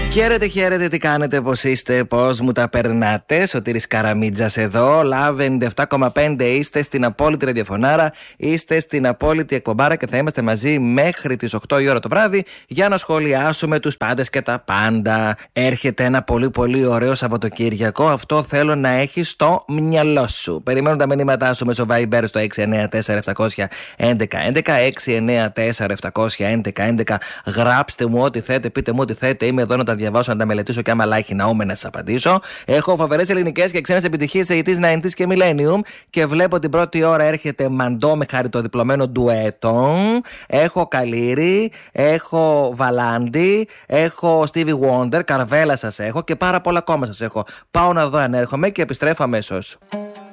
Χαίρετε, τι κάνετε, πώς είστε, πώς μου τα περνάτε? Σωτήρης Καραμίτζας εδώ, Love 97,5, είστε στην απόλυτη ραδιοφωνάρα, είστε στην απόλυτη εκπομπάρα και θα είμαστε μαζί μέχρι τις 8 η ώρα το βράδυ για να σχολιάσουμε τους πάντες και τα πάντα. Έρχεται ένα πολύ ωραίο Σαββατοκύριακο, αυτό θέλω να έχει στο μυαλό σου. Περιμένω τα μηνύματά σου μέσω Viber στο 694-711-11, 694-711-11. Γράψτε μου ό,τι θέτε, πείτε μου ό,τι θέτε, είμαι εδώ να τα διαβάσω, να τα μελετήσω και άμα λάχει να να σας απαντήσω. Έχω φοβερές ελληνικές και ξένες επιτυχίες 80s, 90s και Millennium και βλέπω την πρώτη ώρα έρχεται Μαντό με χαριτοδιπλωμένο ντουέτο. Έχω Καλύρη, έχω Βαλάντι, έχω Stevie Wonder, Καρβέλα σας έχω και πάρα πολλά ακόμα σας έχω. Πάω να δω αν έρχομαι και επιστρέφω αμέσως.